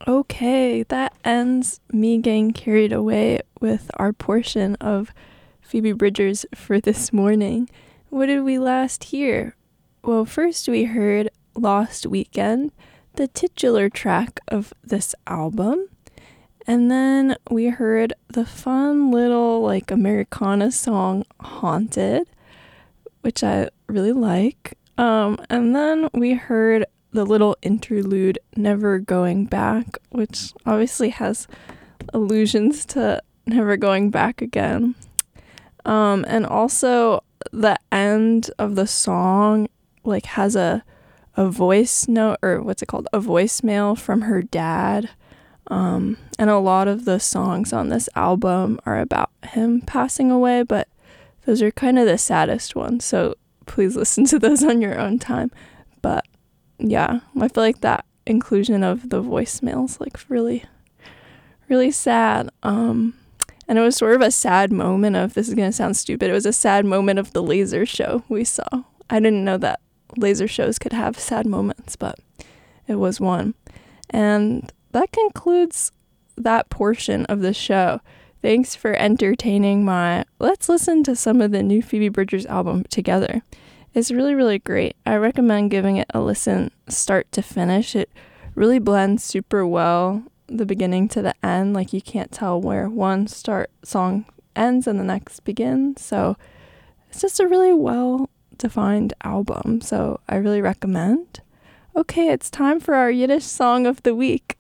Okay, that ends me getting carried away with our portion of Phoebe Bridgers for this morning. What did we last hear? Well, first we heard Lost Weekend, the titular track of this album. And then we heard the fun little Americana song Haunted, which I really like. And then we heard the little interlude Never Going Back, which obviously has allusions to never going back again. And also the end of the song has a voice note, or what's it called? A voicemail from her dad. And a lot of the songs on this album are about him passing away, but those are kind of the saddest ones. So please listen to those on your own time. But yeah, I feel like that inclusion of the voicemails really, really sad. And it was sort of a sad moment of, this is going to sound stupid, it was a sad moment of the laser show we saw. I didn't know that laser shows could have sad moments, but it was one. And that concludes that portion of the show. Thanks for entertaining my let's listen to some of the new Phoebe Bridgers album together. It's really, really great. I recommend giving it a listen start to finish. It really blends super well, the beginning to the end. You can't tell where one song ends and the next begins. So it's just a really well-defined album. So I really recommend. Okay, it's time for our Yiddish song of the week.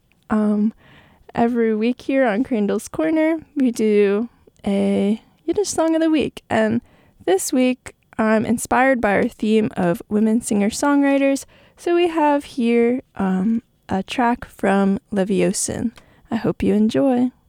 Every week here on Crandall's Corner, we do a Yiddish song of the week. And this week, I'm inspired by our theme of women singer-songwriters. So we have here a track from Leviosin. I hope you enjoy.